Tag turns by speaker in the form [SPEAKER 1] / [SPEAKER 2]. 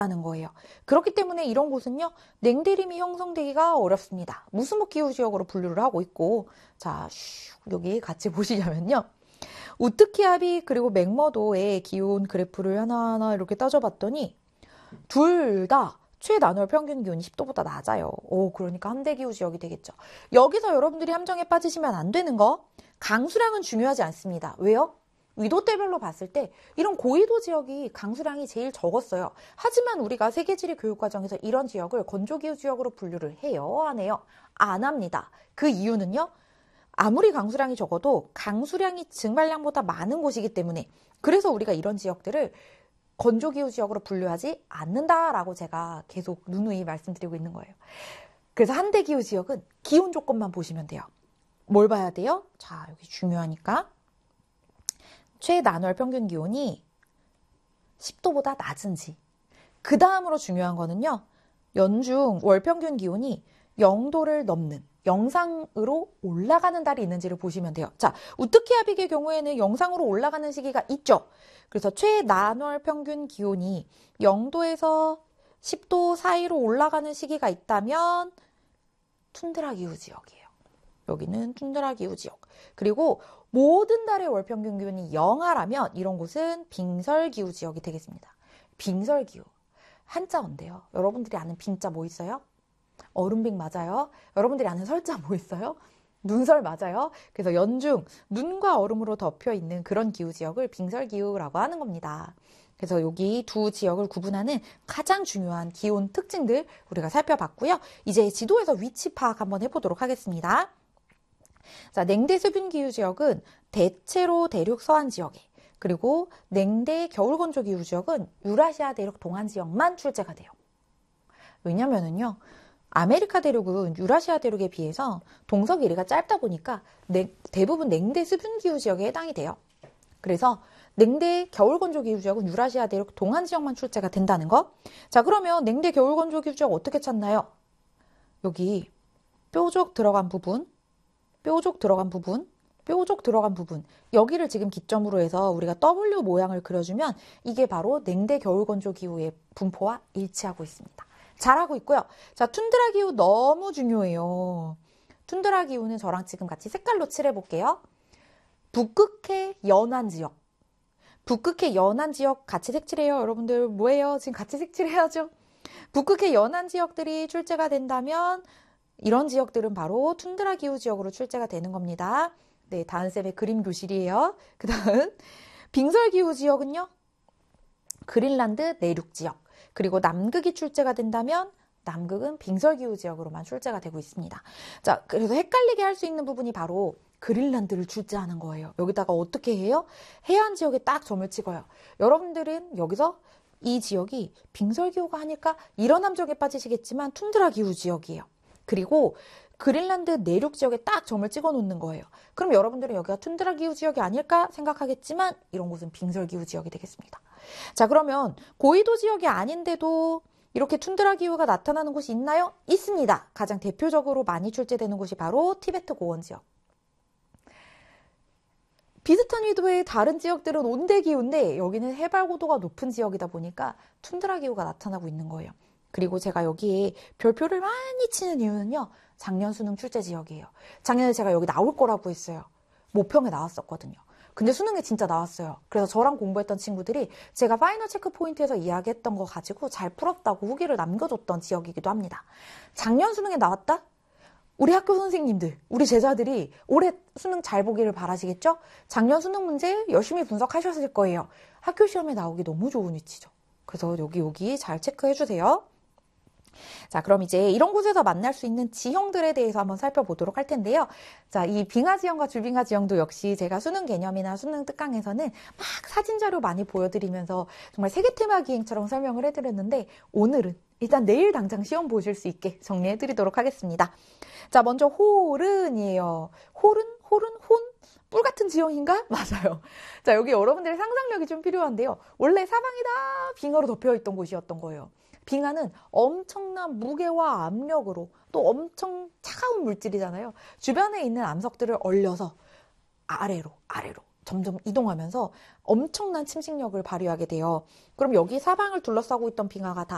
[SPEAKER 1] 라는 거예요. 그렇기 때문에 이런 곳은요, 냉대림이 형성되기가 어렵습니다. 무수목 기후 지역으로 분류를 하고 있고, 자, 여기 같이 보시자면요. 우트키압이 그리고 맥머도의 기온 그래프를 하나하나 이렇게 따져봤더니 둘 다 최나노월 평균 기온이 10도보다 낮아요. 그러니까 함대기후 지역이 되겠죠. 여기서 여러분들이 함정에 빠지시면 안 되는 거, 강수량은 중요하지 않습니다. 왜요? 위도대별로 봤을 때 이런 고위도 지역이 강수량이 제일 적었어요. 하지만 우리가 세계지리 교육과정에서 이런 지역을 건조기후 지역으로 분류를 해요? 안 해요? 안 합니다. 그 이유는요. 아무리 강수량이 적어도 강수량이 증발량보다 많은 곳이기 때문에, 그래서 우리가 이런 지역들을 건조기후 지역으로 분류하지 않는다라고 제가 계속 누누이 말씀드리고 있는 거예요. 그래서 함대기후 지역은 기온 조건만 보시면 돼요. 뭘 봐야 돼요? 자, 여기 중요하니까. 최나노월 평균 기온이 10도보다 낮은지. 그 다음으로 중요한 거는요. 연중 월 평균 기온이 0도를 넘는 영상으로 올라가는 달이 있는지를 보시면 돼요. 자, 우트키아빅의 경우에는 영상으로 올라가는 시기가 있죠. 그래서 최나노월 평균 기온이 0도에서 10도 사이로 올라가는 시기가 있다면 툰드라 기후 지역이에요. 여기는 툰드라 기후 지역. 그리고 모든 달의 월 평균 기온이 영하라면 이런 곳은 빙설 기후 지역이 되겠습니다. 빙설 기후. 한자어인데요. 여러분들이 아는 빙자 뭐 있어요? 얼음빙 맞아요. 여러분들이 아는 설자 뭐 있어요? 눈설 맞아요. 그래서 연중 눈과 얼음으로 덮여 있는 그런 기후 지역을 빙설 기후라고 하는 겁니다. 그래서 여기 두 지역을 구분하는 가장 중요한 기온 특징들 우리가 살펴봤고요. 이제 지도에서 위치 파악 한번 해보도록 하겠습니다. 자, 냉대 수분 기후 지역은 대체로 대륙 서한 지역에, 그리고 냉대 겨울 건조 기후 지역은 유라시아 대륙 동안 지역만 출제가 돼요. 왜냐면은요, 아메리카 대륙은 유라시아 대륙에 비해서 동서 길이가 짧다 보니까 대부분 냉대 수분 기후 지역에 해당이 돼요. 그래서 냉대 겨울 건조 기후 지역은 유라시아 대륙 동안 지역만 출제가 된다는 거. 자, 그러면 냉대 겨울 건조 기후 지역 어떻게 찾나요? 여기 뾰족 들어간 부분, 뾰족 들어간 부분, 뾰족 들어간 부분, 여기를 지금 기점으로 해서 우리가 W 모양을 그려주면 이게 바로 냉대 겨울 건조 기후의 분포와 일치하고 있습니다. 잘하고 있고요. 자, 툰드라 기후 너무 중요해요. 툰드라 기후는 저랑 지금 같이 색깔로 칠해볼게요. 북극해 연안 지역. 북극해 연안 지역 같이 색칠해요. 여러분들 뭐예요? 지금 같이 색칠해야죠. 북극해 연안 지역들이 출제가 된다면 이런 지역들은 바로 툰드라 기후 지역으로 출제가 되는 겁니다. 네, 다은쌤의 그림 교실이에요. 그 다음 빙설 기후 지역은요. 그린란드 내륙 지역. 그리고 남극이 출제가 된다면 남극은 빙설기후 지역으로만 출제가 되고 있습니다. 자, 그래서 헷갈리게 할 수 있는 부분이 바로 그린란드를 출제하는 거예요. 여기다가 어떻게 해요? 해안 지역에 딱 점을 찍어요. 여러분들은 여기서 이 지역이 빙설기후가 하니까 이런 함정에 빠지시겠지만 툰드라 기후 지역이에요. 그리고 그린란드 내륙 지역에 딱 점을 찍어 놓는 거예요. 그럼 여러분들은 여기가 툰드라 기후 지역이 아닐까 생각하겠지만 이런 곳은 빙설 기후 지역이 되겠습니다. 자, 그러면 고위도 지역이 아닌데도 이렇게 툰드라 기후가 나타나는 곳이 있나요? 있습니다. 가장 대표적으로 많이 출제되는 곳이 바로 티베트 고원 지역. 비슷한 위도의 다른 지역들은 온대 기후인데 여기는 해발 고도가 높은 지역이다 보니까 툰드라 기후가 나타나고 있는 거예요. 그리고 제가 여기에 별표를 많이 치는 이유는요. 작년 수능 출제 지역이에요. 작년에 제가 여기 나올 거라고 했어요. 모평에 나왔었거든요. 근데 수능에 진짜 나왔어요. 그래서 저랑 공부했던 친구들이 제가 파이널 체크 포인트에서 이야기했던 거 가지고 잘 풀었다고 후기를 남겨줬던 지역이기도 합니다. 작년 수능에 나왔다? 우리 학교 선생님들, 우리 제자들이 올해 수능 잘 보기를 바라시겠죠? 작년 수능 문제 열심히 분석하셨을 거예요. 학교 시험에 나오기 너무 좋은 위치죠. 그래서 여기 잘 체크해 주세요. 자, 그럼 이제 이런 곳에서 만날 수 있는 지형들에 대해서 한번 살펴보도록 할 텐데요. 자, 이 빙하 지형과 줄빙하 지형도 역시 제가 수능 개념이나 수능 특강에서는 막 사진 자료 많이 보여드리면서 정말 세계 테마 기행처럼 설명을 해드렸는데 오늘은 일단 내일 당장 시험 보실 수 있게 정리해드리도록 하겠습니다. 자, 먼저 호른이에요. 혼? 뿔 같은 지형인가? 맞아요. 자, 여기 여러분들의 상상력이 좀 필요한데요. 원래 사방이 다 빙하로 덮여있던 곳이었던 거예요. 빙하는 엄청난 무게와 압력으로 또 엄청 차가운 물질이잖아요. 주변에 있는 암석들을 얼려서 아래로 점점 이동하면서 엄청난 침식력을 발휘하게 돼요. 그럼 여기 사방을 둘러싸고 있던 빙하가 다